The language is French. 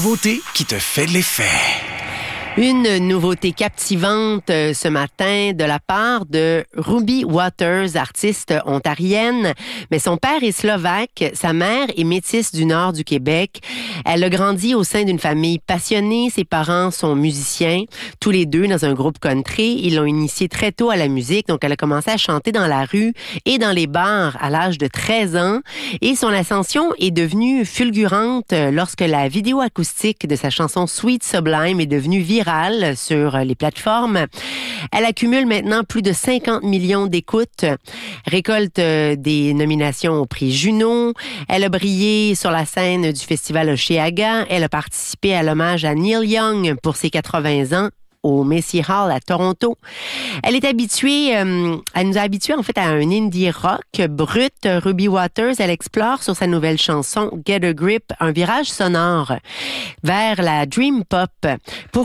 nouveauté qui te fait l'effet. Une nouveauté captivante ce matin de la part de Ruby Waters, artiste ontarienne. Mais son père est slovaque, sa mère est métisse du nord du Québec. Elle a grandi au sein d'une famille passionnée. Ses parents sont musiciens, tous les deux dans un groupe country. Ils l'ont initiée très tôt à la musique, donc elle a commencé à chanter dans la rue et dans les bars à l'âge de 13 ans. Et son ascension est devenue fulgurante lorsque la vidéo acoustique de sa chanson Sweet Sublime est devenue virale sur les plateformes. Elle accumule maintenant plus de 50 millions d'écoutes, récolte des nominations au prix Juno. Elle a brillé sur la scène du festival Osheaga. Elle a participé à l'hommage à Neil Young pour ses 80 ans au Massey Hall à Toronto. Elle est habituée, elle nous a habitués en fait à un indie rock brut. Ruby Waters, elle explore sur sa nouvelle chanson Get a Grip un virage sonore vers la dream pop. Pour